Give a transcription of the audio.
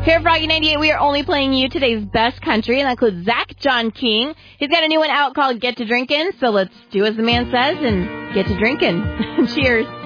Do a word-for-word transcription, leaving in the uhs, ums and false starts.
Here at Froggy ninety-eight, we are only playing you today's best country, and that includes Zach John King. He's got a new one out called Get to Drinkin', so let's do as the man says and get to drinkin'. Cheers.